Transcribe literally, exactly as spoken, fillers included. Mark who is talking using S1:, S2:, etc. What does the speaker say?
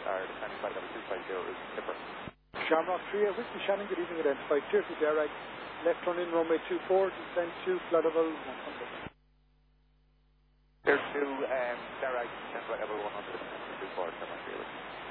S1: are descending flight level two five zero, route Clipper.
S2: Shamrock three, uh, Whiskey Shannon, good evening, identified. Clear to Derek, left turn in runway two four, descend to flight level one hundred.
S1: Clear to um, Derek, descend flight level one hundred, two four, Shamrock three.